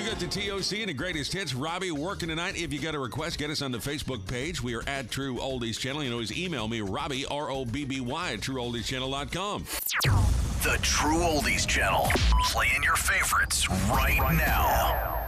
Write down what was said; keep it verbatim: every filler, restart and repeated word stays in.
got the T O C and the greatest hits. Robbie working tonight. If you got a request, get us on the Facebook page. We are at True Oldies Channel. You can always email me, Robbie, R O B B Y, at true oldies channel dot com. The True Oldies Channel. Playing your favorites right now.